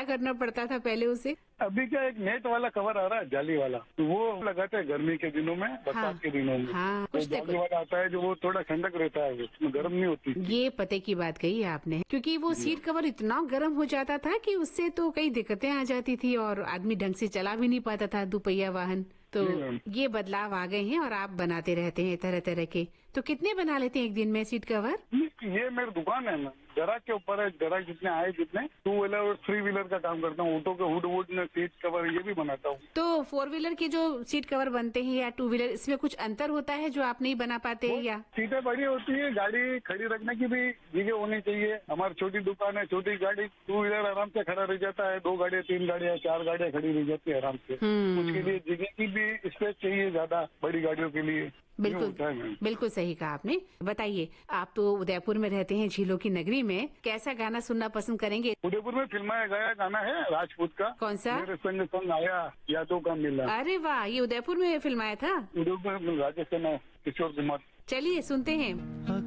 करना पड़ता था पहले उसे? अभी क्या एक नेट वाला कवर आ रहा है, जाली वाला, तो वो लगाते हैं गर्मी के दिनों में, बरसात के दिनों में। हाँ, तो कुछ जाली वाला आता है जो वो थोड़ा ठंडक रहता है, उसमें गर्म नहीं होती। ये पते की बात कही आपने, क्योंकि वो सीट कवर इतना गर्म हो जाता था कि उससे तो कई दिक्कतें आ जाती थी और आदमी ढंग से चला भी नहीं पाता था दुपहिया वाहन। तो ये बदलाव आ गए हैं और आप बनाते रहते हैं तरह तरह के। तो कितने बना लेते हैं एक दिन में सीट कवर? ये मेरी दुकान है ना, ग्राहक के ऊपर है, ग्राहक जितने आए जितने। 2 व्हीलर और 3 व्हीलर का काम करता हूँ, ऑटो के हुड वुड में सीट कवर ये भी बनाता हूँ। तो 4 व्हीलर के जो सीट कवर बनते हैं या 2 व्हीलर, इसमें कुछ अंतर होता है जो आप नहीं बना पाते या? सीटें बड़ी होती है, गाड़ी खड़ी रखने की भी जगह होनी चाहिए। हमारी छोटी दुकान है, छोटी गाड़ी 2 व्हीलर आराम से खड़ा रह जाता है, 2 गाड़ियाँ 3 गाड़ियाँ 4 गाड़ियाँ खड़ी रह जाती है आराम से। उसके लिए जगह की भी स्पेस चाहिए ज्यादा, बड़ी गाड़ियों के लिए। बिल्कुल सही कहा आपने। बताइए, आप तो उदयपुर में रहते हैं, झीलों की नगरी में, कैसा गाना सुनना पसंद करेंगे? उदयपुर में फिल्माया गया गाना है राजपूत का। कौन सा? मेरे संग संग आया यादों का मिला। अरे वाह, ये उदयपुर में फिल्माया था? उदयपुर में राजेश खन्ना, किशोर कुमार। चलिए सुनते हैं।